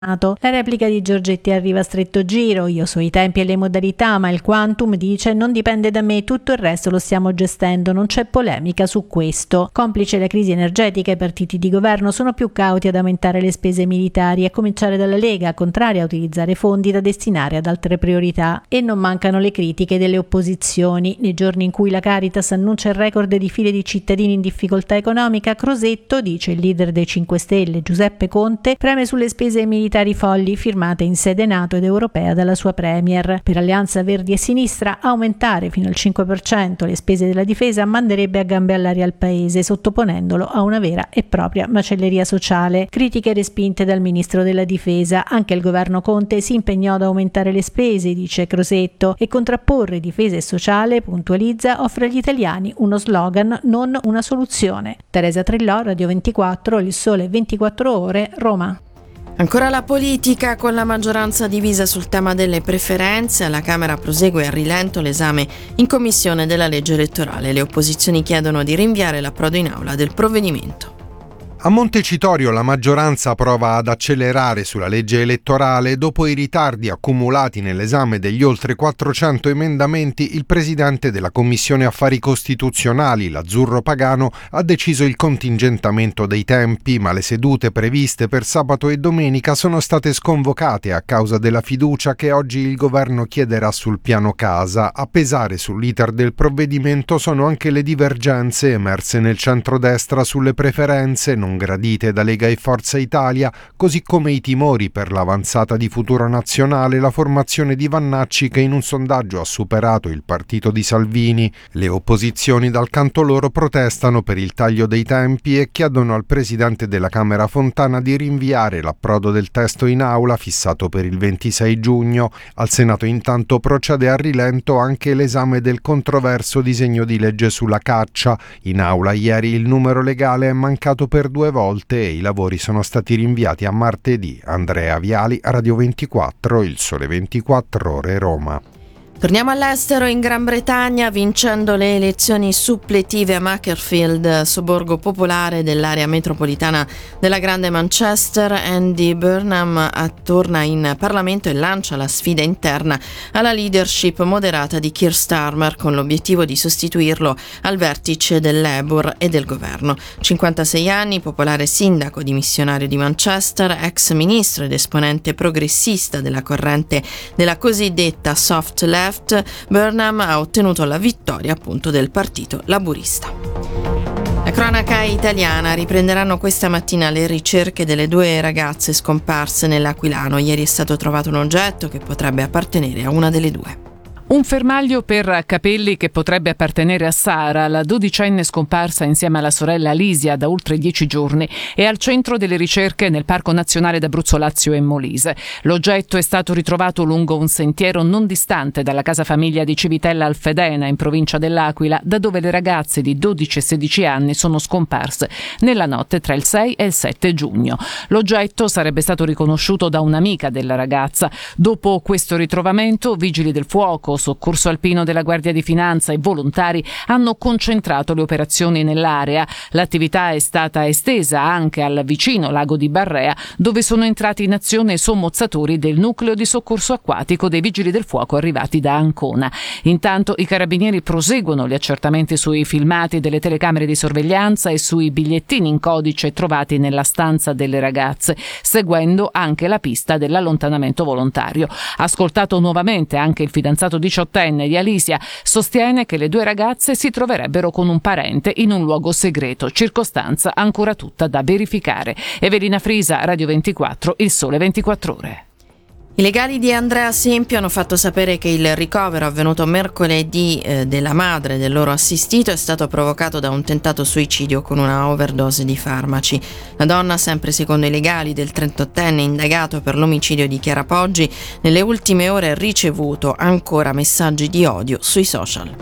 La replica di Giorgetti arriva a stretto giro: io so i tempi e le modalità, ma il quantum, dice, non dipende da me, tutto il resto lo stiamo gestendo, non c'è polemica su questo. Complice la crisi energetica, i partiti di governo sono più cauti ad aumentare le spese militari, a cominciare dalla Lega, contraria a utilizzare fondi da destinare ad altre priorità. E non mancano le critiche delle opposizioni. Nei giorni in cui la Caritas annuncia il record di file di cittadini in difficoltà economica, Crosetto, dice il leader dei 5 Stelle Giuseppe Conte, preme sulle spese militari folli firmate in sede NATO ed europea dalla sua premier. Per Alleanza Verdi e Sinistra, aumentare fino al 5% le spese della difesa manderebbe a gambe all'aria il paese, sottoponendolo a una vera e propria macelleria sociale. Critiche respinte dal ministro della difesa. Anche il governo Conte si impegnò ad aumentare le spese, dice Crosetto, e contrapporre difesa e sociale, puntualizza, offre agli italiani uno slogan, non una soluzione. Teresa Trillò, Radio 24, Il Sole 24 Ore, Roma. Ancora la politica, con la maggioranza divisa sul tema delle preferenze. Alla Camera prosegue a rilento l'esame in commissione della legge elettorale. Le opposizioni chiedono di rinviare l'approdo in aula del provvedimento. A Montecitorio la maggioranza prova ad accelerare sulla legge elettorale. Dopo i ritardi accumulati nell'esame degli oltre 400 emendamenti, il presidente della Commissione Affari Costituzionali, Lazzurro Pagano, ha deciso il contingentamento dei tempi, ma le sedute previste per sabato e domenica sono state sconvocate a causa della fiducia che oggi il governo chiederà sul piano casa. A pesare sull'iter del provvedimento sono anche le divergenze emerse nel centrodestra sulle preferenze non gradite da Lega e Forza Italia, così come i timori per l'avanzata di Futuro Nazionale, la formazione di Vannacci che in un sondaggio ha superato il partito di Salvini. Le opposizioni dal canto loro protestano per il taglio dei tempi e chiedono al presidente della Camera Fontana di rinviare l'approdo del testo in aula fissato per il 26 giugno. Al Senato intanto procede a rilento anche l'esame del controverso disegno di legge sulla caccia. In aula ieri il numero legale è mancato per 2 volte e i lavori sono stati rinviati a martedì. Andrea Viali, Radio 24, Il Sole 24 Ore, Roma. Torniamo all'estero. In Gran Bretagna, vincendo le elezioni suppletive a Macclesfield, sobborgo popolare dell'area metropolitana della Grande Manchester, Andy Burnham torna in Parlamento e lancia la sfida interna alla leadership moderata di Keir Starmer, con l'obiettivo di sostituirlo al vertice del Labour e del governo. 56 anni, popolare sindaco dimissionario di Manchester, ex ministro ed esponente progressista della corrente della cosiddetta soft left, Burnham ha ottenuto la vittoria appunto del partito laburista. La cronaca italiana: riprenderanno questa mattina le ricerche delle 2 ragazze scomparse nell'Aquilano. Ieri è stato trovato un oggetto che potrebbe appartenere a una delle 2. Un fermaglio per capelli che potrebbe appartenere a Sara, la 12enne scomparsa insieme alla sorella Alisia da oltre 10 giorni, è al centro delle ricerche nel Parco Nazionale d'Abruzzo, Lazio e Molise. L'oggetto è stato ritrovato lungo un sentiero non distante dalla casa famiglia di Civitella Alfedena, in provincia dell'Aquila, da dove le ragazze di 12 e 16 anni sono scomparse nella notte tra il 6 e il 7 giugno. L'oggetto sarebbe stato riconosciuto da un'amica della ragazza. Dopo questo ritrovamento, vigili del fuoco, soccorso alpino della Guardia di Finanza e volontari hanno concentrato le operazioni nell'area. L'attività è stata estesa anche al vicino lago di Barrea, dove sono entrati in azione sommozzatori del nucleo di soccorso acquatico dei vigili del fuoco arrivati da Ancona. Intanto i carabinieri proseguono gli accertamenti sui filmati delle telecamere di sorveglianza e sui bigliettini in codice trovati nella stanza delle ragazze, seguendo anche la pista dell'allontanamento volontario. Ascoltato nuovamente anche il fidanzato 18enne di Alisia, sostiene che le 2 ragazze si troverebbero con un parente in un luogo segreto, circostanza ancora tutta da verificare. Evelina Frisa, Radio 24, Il Sole 24 Ore. I legali di Andrea Sempio hanno fatto sapere che il ricovero avvenuto mercoledì della madre del loro assistito è stato provocato da un tentato suicidio con una overdose di farmaci. La donna, sempre secondo i legali, del 38enne indagato per l'omicidio di Chiara Poggi, nelle ultime ore ha ricevuto ancora messaggi di odio sui social.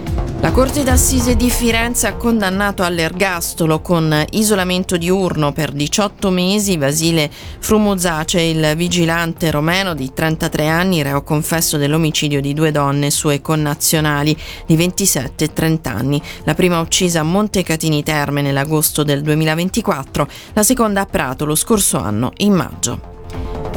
La Corte d'Assise di Firenze ha condannato all'ergastolo con isolamento diurno per 18 mesi Vasile Frumuzace, il vigilante romeno di 33 anni, reo confesso dell'omicidio di 2 donne sue connazionali di 27 e 30 anni. La prima uccisa a Montecatini Terme nell'agosto del 2024, la seconda a Prato lo scorso anno in maggio.